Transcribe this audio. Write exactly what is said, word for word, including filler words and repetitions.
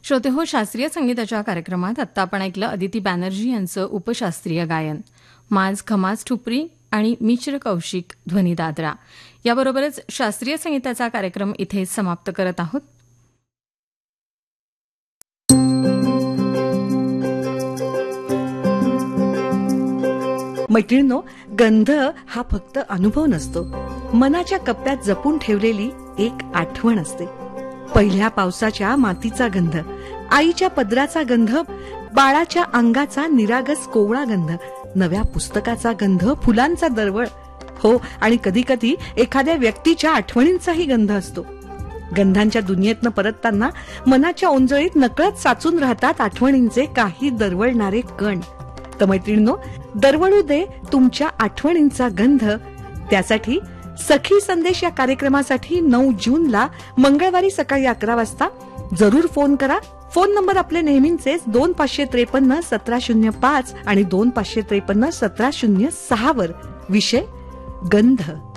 श्रोते हो, शास्त्रीय संगीताच्या कार्यक्रमात आत्ता आपण ऐकलं अदिती बॅनर्जी यांचं उपशास्त्रीय गायन. माज खमाज ठुपरी आणि मिश्र कौशिक ध्वनी दादरा. याबरोबरच शास्त्रीय संगीताचा कार्यक्रम इथे समाप्त करत आहोत. मैत्रिणींनो, गंध हा फक्त अनुभव नसतो, मनाच्या कप्प्यात जपून ठेवलेली एक आठवण असते. पहिल्या पावसाच्या मातीचा गंध, आईच्या पदराचा गंध, बाळाच्या अंगाचा निरागस कोवळा गंध, नव्या पुस्तकाचा गंध, फुलांचा दरवळ, हो, आणि कधी कधी एखाद्या व्यक्तीच्या आठवणींचाही गंध असतो. गंधांच्या दुनियेतनं परतताना मनाच्या ओंजळीत नकळत साचून राहतात आठवणींचे काही दरवळणारे कण. तर मैत्रिणींनो, दरवळू दे तुमच्या आठवणींचा गंध. त्यासाठी सखी संदेश या कार्यक्रमासाठी नऊ जूनला मंगळवारी सकाळी अकरा वाजता जरूर फोन करा. फोन नंबर आपले नेहमीचेच दोन पाचशे त्रेपन्न सतरा शून्य पाच आणि दोन पाचशे त्रेपन्न सतरा शून्य सहा वर. विषय गंध.